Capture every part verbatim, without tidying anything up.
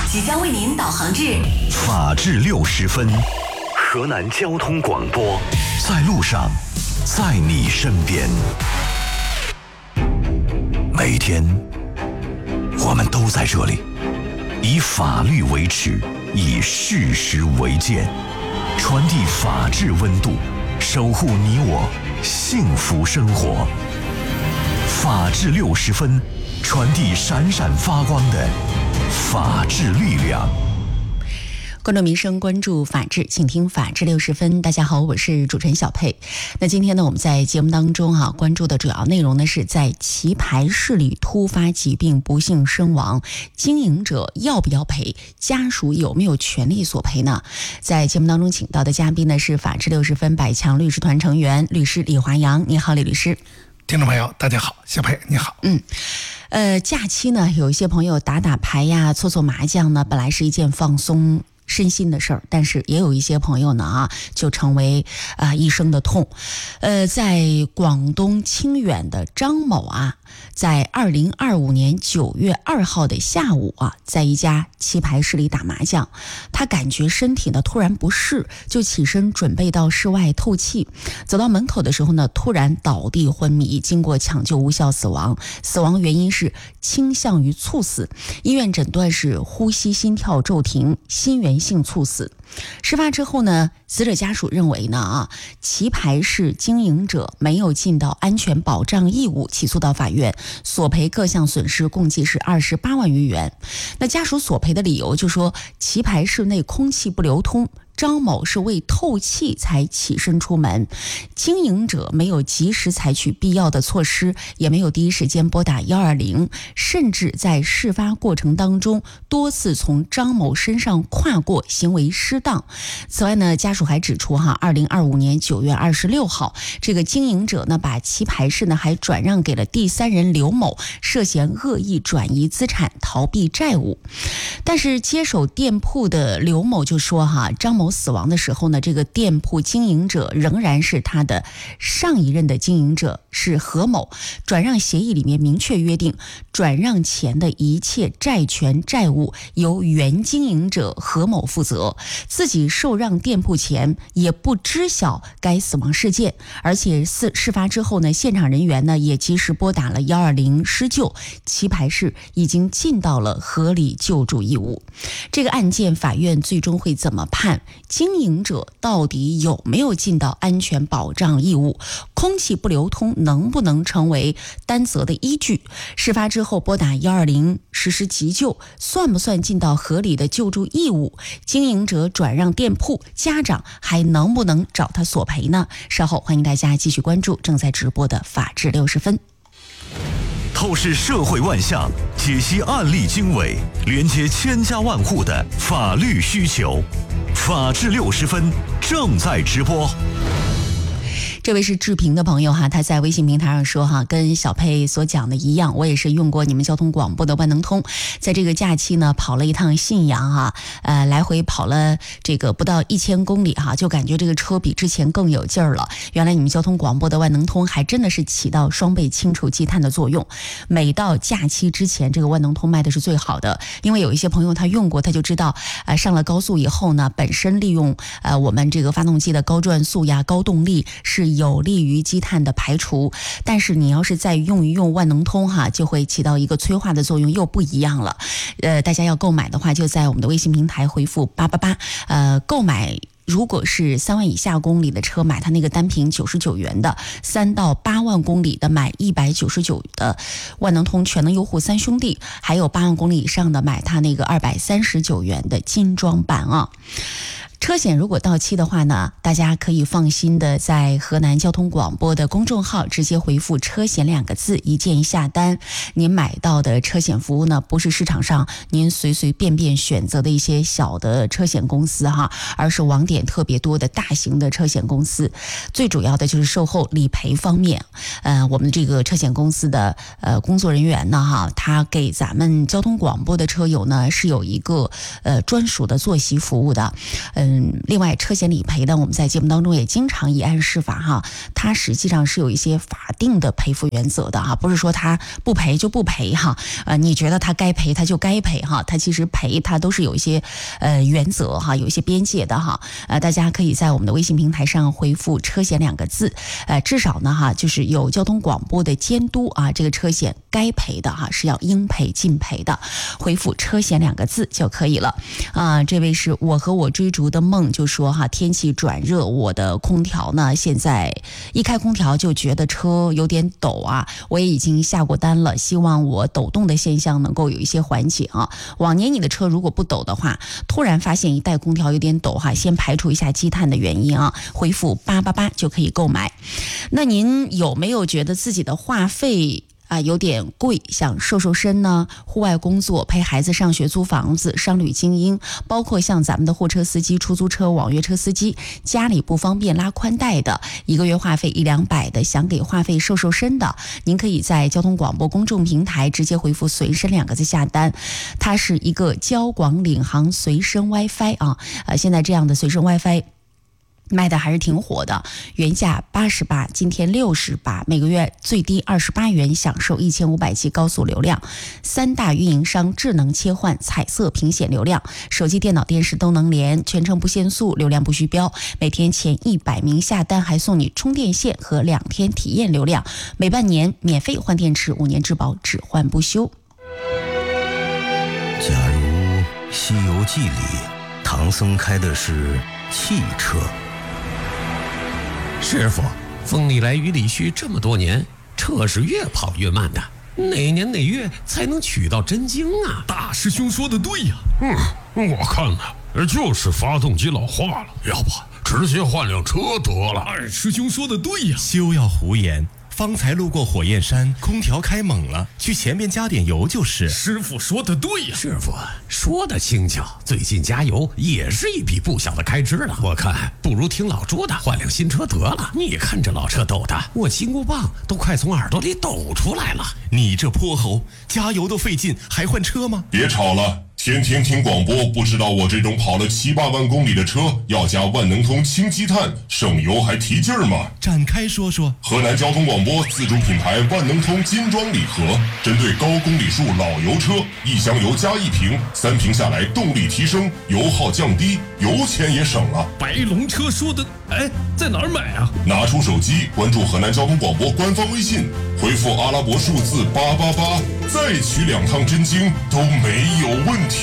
即将为您导航至法治六十分，河南交通广播，在路上，在你身边。每天，我们都在这里，以法律为尺，以事实为鉴，传递法治温度，守护你我幸福生活。法治六十分，传递闪闪发光的法治力量。 关注民生，关注法治，请听法治六十分。大家好，我是主持人小佩。那今天呢，我们在节目当中啊，关注的主要内容呢是在棋牌室里突发疾病不幸身亡，经营者要不要赔？家属有没有权利索赔呢？在节目当中请到的嘉宾呢是法治六十分百强律师团成员律师李华阳。你好，李律师。 听众朋友大家好，小佩你好。 嗯呃，假期呢，有一些朋友打打牌呀，搓搓麻将呢，本来是一件放松身心的事儿，但是也有一些朋友呢啊，就成为啊、呃、一生的痛。呃，在广东清远的张某啊，在二零二五年九月二号的下午啊，在一家棋牌室里打麻将，他感觉身体呢突然不适，就起身准备到室外透气。走到门口的时候呢，突然倒地昏迷，经过抢救无效死亡。死亡原因是倾向于猝死，医院诊断是呼吸心跳骤停，心源性猝死。事发之后呢，死者家属认为呢啊，棋牌室经营者没有尽到安全保障义务，起诉到法院，索赔各项损失共计是二十八万余元。那家属索赔的理由就说，棋牌室内空气不流通，张某是为透气才起身出门，经营者没有及时采取必要的措施，也没有第一时间拨打一二零，甚至在事发过程当中多次从张某身上跨过，行为失当。此外呢，家属还指出哈，二零二五年九月二十六号，这个经营者呢把棋牌室呢还转让给了第三人刘某，涉嫌恶意转移资产，逃避债务。但是接手店铺的刘某就说哈，张某死亡的时候呢，这个店铺经营者仍然是他的上一任的经营者是何某，转让协议里面明确约定，转让前的一切债权债务由原经营者何某负责，自己受让店铺前也不知晓该死亡事件，而且事事发之后呢，现场人员呢也及时拨打了一二零施救，棋牌室已经尽到了合理救助义务。这个案件法院最终会怎么判？经营者到底有没有尽到安全保障义务？空气不流通能不能成为担责的依据？事发之后拨打一二零实施急救，算不算尽到合理的救助义务？经营者转让店铺，家长还能不能找他索赔呢？稍后欢迎大家继续关注正在直播的法治六十分。 透视社会万象，解析案例经纬，连接千家万户的法律需求。法治六十分正在直播。 这位是志平的朋友哈，他在微信平台上说哈，跟小佩所讲的一样，我也是用过你们交通广播的万能通，在这个假期呢跑了一趟信阳哈，呃，来回跑了这个不到一千公里哈，就感觉这个车比之前更有劲儿了。原来你们交通广播的万能通还真的是起到双倍清除积碳的作用。每到假期之前，这个万能通卖的是最好的，因为有一些朋友他用过，他就知道，呃，上了高速以后呢，本身利用呃我们这个发动机的高转速呀、高动力是有利于积碳的排除，但是你要是再用一用万能通哈，就会起到一个催化的作用，又不一样了。呃，大家要购买的话，就在我们的微信平台回复八八八，呃，购买。如果是三万以下公里的车，买它那个单瓶九十九元的；三到八万公里的买一百九十九的万能通全能优护三兄弟，还有八万公里以上的买它那个二百三十九元的精装版啊。车险如果到期的话呢，大家可以放心的在河南交通广播的公众号直接回复车险两个字，一键下单。您买到的车险服务呢，不是市场上您随随便便选择的一些小的车险公司哈，而是网点特别多的大型的车险公司。最主要的就是售后理赔方面，呃，我们这个车险公司的呃工作人员呢哈，他给咱们交通广播的车友呢是有一个呃专属的坐席服务的，呃嗯，另外车险理赔呢，我们在节目当中也经常以案释法哈，它实际上是有一些法定的赔付原则的哈，不是说它不赔就不赔哈，呃，你觉得它该赔它就该赔哈，它其实赔它都是有一些呃原则哈，有一些边界的哈，呃，大家可以在我们的微信平台上回复车险两个字，呃，至少呢哈，就是有交通广播的监督啊，这个车险该赔的哈是要应赔尽赔的，回复车险两个字就可以了啊。这位是我和我追逐的梦，就说哈，天气转热，我的空调呢现在一开空调就觉得车有点抖啊，我也已经下过单了，希望我抖动的现象能够有一些缓解啊。往年你的车如果不抖的话，突然发现一带空调有点抖哈，先排除一下积碳的原因啊，回复八八八就可以购买。那您有没有觉得自己的话费啊，有点贵，想瘦瘦身呢？户外工作、陪孩子上学、租房子、商旅精英，包括像咱们的货车司机、出租车、网约车司机，家里不方便拉宽带的，一个月话费一两百的，想给话费瘦瘦身的，您可以在交通广播公众平台直接回复随身两个字下单。它是一个交广领航随身 WiFi 啊，呃，现在这样的随身 WiFi卖的还是挺火的，原价八十八，今天六十八，每个月最低二十八元，享受一千五百 G 高速流量，三大运营商智能切换，彩色屏显流量，手机、电脑、电视都能连，全程不限速，流量不虚标，每天前一百名下单还送你充电线和两天体验流量，每半年免费换电池，五年质保，只换不修。 假如《西游记》里唐僧开的是汽车， 师傅，风里来雨里去这么多年，车是越跑越慢的，哪年哪月才能取到真经啊？ 大师兄说的对呀。 嗯，我看呢，就是发动机老化了，要不直接换辆车得了。 二师兄说的对呀。 休要胡言，方才路过火焰山，空调开猛了，去前面加点油就是。 师傅说的对呀。 师傅说的轻巧，最近加油也是一笔不小的开支了。我看不如听老朱的，换辆新车得了。你看这老车抖的，我金箍棒都快从耳朵里抖出来了。 你这泼猴，加油都费劲，还换车吗？ 别吵了，天天听广播，不知道我这种跑了七八万公里的车要加万能通轻积碳，省油还提劲儿吗？ 展开说说。 河南交通广播自主品牌万能通金装礼盒，针对高公里数老油车，一箱油加一瓶，三瓶下来动力提升，油耗降低，油钱也省了。 白龙车说的，哎，在哪儿买啊？ 拿出手机关注河南交通广播官方微信，回复阿拉伯数字八八八，再取两趟真经都没有问题。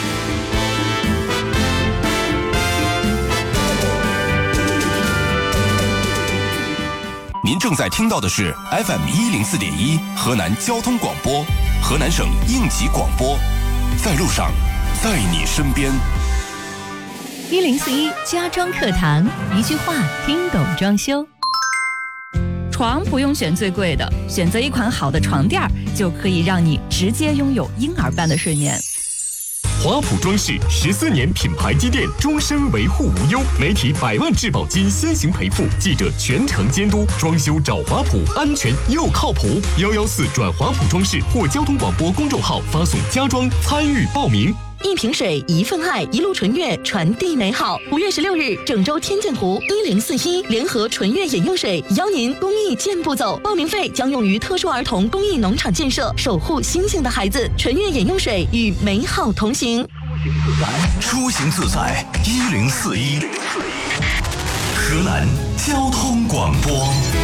您正在听到的是 F M 一零四点一河南交通广播，河南省应急广播，在路上，在你身边。 一零四一家装课堂，一句话听懂装修。床不用选最贵的，选择一款好的床垫就可以让你直接拥有婴儿般的睡眠。 华普装饰十四年品牌积淀，终身维护无忧，媒体百万质保金先行赔付，记者全程监督，装修找华普，安全又靠谱。幺幺四转华普装饰或交通广播公众号发送家装参与报名。 一瓶水，一份爱，一路纯悦，传递美好。五月十六日，郑州天剑湖一零四一联合纯悦饮用水邀您公益健步走，报名费将用于特殊儿童公益农场建设，守护星星的孩子。纯悦饮用水与美好同行。 出行自在一零四一，河南交通广播。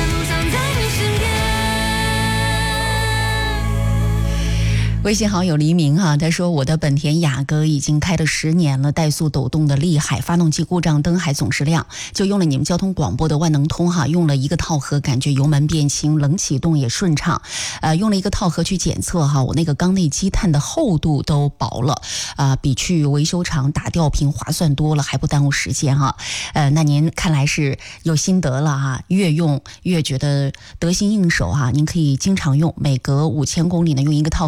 微信好友黎明哈、啊，他说我的本田雅阁已经开了十年了，怠速抖动的厉害，发动机故障，灯还总是亮，就用了你们交通广播的万能通哈、啊，用了一个套盒，感觉油门变轻，冷启动也顺畅，呃，用了一个套盒去检测哈，我那个缸内积碳的厚度都薄了，啊、呃，比去维修厂打吊瓶划算多了，还不耽误时间哈、啊，呃，那您看来是有心得了哈、啊，越用越觉得得心应手哈、啊，您可以经常用，每隔五千公里呢用一个套盒就可以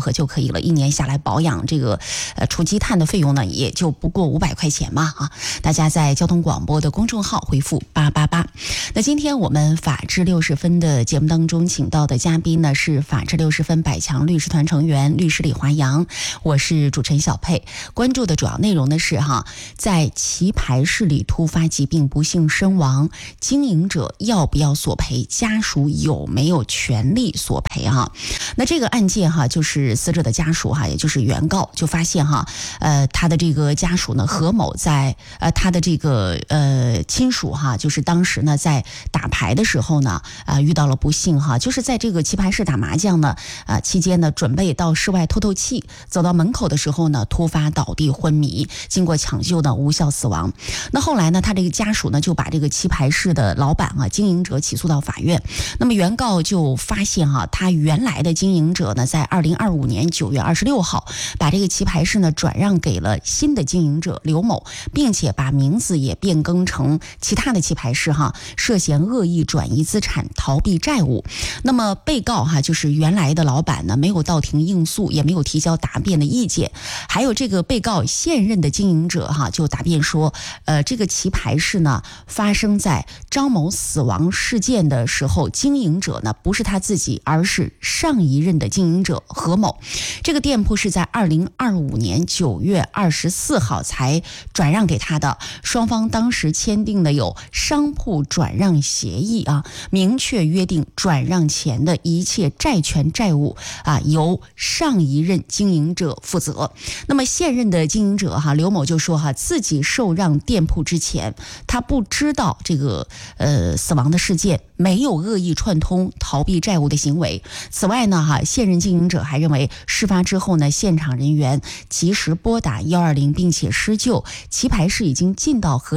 理了，一年下来保养这个呃除积碳的费用呢，也就不过五百块钱嘛啊！大家在交通广播的公众号回复八八八。那今天我们法治六十分的节目当中请到的嘉宾呢是法治六十分百强律师团成员律师李华阳，我是主持人小佩。关注的主要内容呢是哈，在棋牌室里突发疾病不幸身亡，经营者要不要索赔？家属有没有权利索赔哈？那这个案件哈，就是死者的家属哈，也就是原告就发现哈，呃，他的这个家属呢何某在呃他的这个呃亲属哈，就是当时呢在打牌的时候呢啊、呃、遇到了不幸哈，就是在这个棋牌室打麻将呢啊、呃、期间呢准备到室外透透气，走到门口的时候呢突发倒地昏迷，经过抢救呢无效死亡。那后来呢他这个家属呢就把这个棋牌室的老板啊经营者起诉到法院。那么原告就发现哈、啊，他原来的经营者呢在二零二五年九月二十六号把这个棋牌室呢转让给了新的经营者刘某，并且把名字也变更成其他的棋牌室哈，涉嫌恶意转移资产、逃避债务。那么被告哈就是原来的老板呢没有到庭应诉，也没有提交答辩的意见。还有这个被告现任的经营者哈就答辩说，呃，这个棋牌室呢发生在张某死亡事件的时候，经营者呢不是他自己，而是上一任的经营者何某。这个店铺是在二零二五年九月二十四号才转让给他的，双方当时签订的有商铺转让协议啊，明确约定转让前的一切债权债务啊由上一任经营者负责。那么现任的经营者哈刘某就说哈，自己受让店铺之前，他不知道这个呃死亡的事件，没有恶意串通逃避债务的行为。此外呢哈，现任经营者还认为事发之后呢，现场人员及时拨打一二零并且施救，棋牌室已经尽到合